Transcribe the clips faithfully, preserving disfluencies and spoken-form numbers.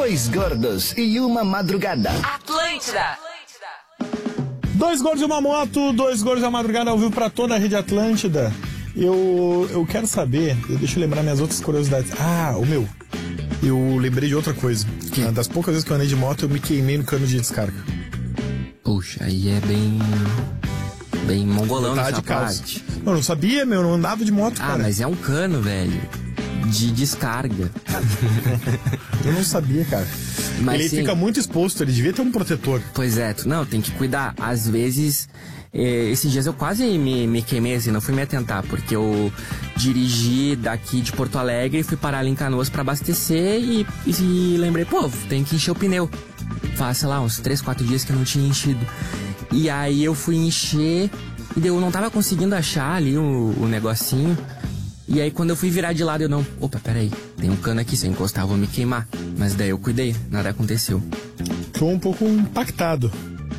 Dois gordos e uma madrugada. Atlântida. Dois gordos e uma moto, dois gordos e uma madrugada ao vivo pra toda a rede Atlântida. Eu, eu quero saber, deixa eu lembrar minhas outras curiosidades. Ah, o meu, eu lembrei de outra coisa. Que? Das poucas vezes que eu andei de moto, eu me queimei no cano de descarga. Puxa, aí é bem... bem mongolão Tá nessa de causa. parte. Eu não sabia, meu, eu não andava de moto, Ah, cara. mas é um cano, velho. De descarga. Eu não sabia, cara. Mas ele sim, fica muito exposto, ele devia ter um protetor. Pois é, tu, não, tem que cuidar. Às vezes, eh, esses dias eu quase me, me queimei, assim, não fui me atentar, porque eu dirigi daqui de Porto Alegre e fui parar ali em Canoas pra abastecer e, e lembrei, pô, tem que encher o pneu. Faz, sei lá, uns três, quatro dias que eu não tinha enchido. E aí eu fui encher e eu não tava conseguindo achar ali o, o negocinho. E aí quando eu fui virar de lado eu não... Opa, peraí, tem um cano aqui, se eu encostar eu vou me queimar. Mas daí eu cuidei, nada aconteceu. Ficou um pouco impactado.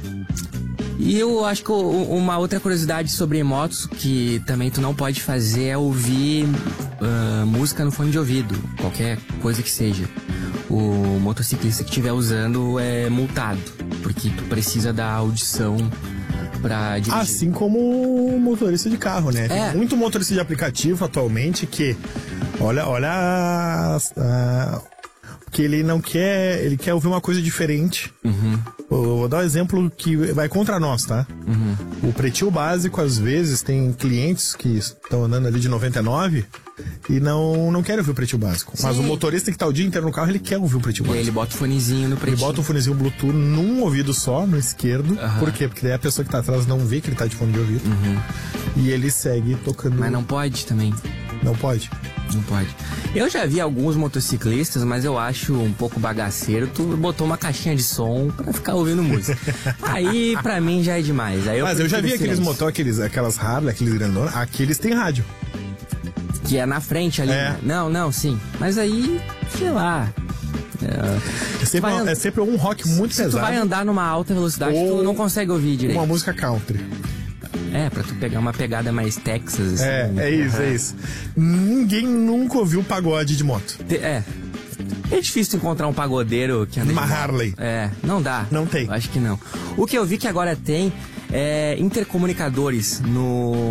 E eu acho que uma outra curiosidade sobre motos que também tu não pode fazer é ouvir uh, música no fone de ouvido, qualquer coisa que seja. O motociclista que estiver usando é multado, porque tu precisa da audição pra dirigir. Assim como o motorista de carro, né? Tem É. muito motorista de aplicativo atualmente que, olha, olha, as- a- que ele não quer, ele quer ouvir uma coisa diferente. Uhum. Eu vou dar um exemplo que vai contra nós, tá? Uhum. O Pretinho Básico, às vezes, tem clientes que estão andando ali de noventa e nove e não, não querem ouvir o Pretinho Básico. Mas Sim. o motorista que tá o dia inteiro no carro, ele quer ouvir o Pretinho E aí Básico. ele bota o fonezinho no Ele pretinho. bota o fonezinho Bluetooth num ouvido só, no esquerdo. Aham. Por quê? Porque daí a pessoa que tá atrás não vê que ele tá de fone de ouvido. Uhum. E ele segue tocando. Mas não pode também. Não pode. Não pode. Eu já vi alguns motociclistas, mas eu acho um pouco bagaceiro. Tu botou uma caixinha de som pra ficar ouvindo música. Aí, pra mim, já é demais. Aí eu Mas eu já vi prefiro aqueles silêncio. motor, aqueles, aquelas Harley, aqueles grandões. Aqueles têm rádio. Que é na frente ali. É. Né? Não, não, sim. Mas aí, sei lá. É, É sempre, vai uma- and- é sempre um rock muito se tu pesado. vai andar numa alta velocidade, Ou tu não consegue ouvir direito. Uma música country. É, pra tu pegar uma pegada mais Texas, assim. É, é isso, é isso. Ninguém nunca ouviu pagode de moto. Te- É. É difícil encontrar um pagodeiro que anda Uma de moto. Harley. É, não dá. Não tem. Eu acho que não. O que eu vi que agora tem é intercomunicadores no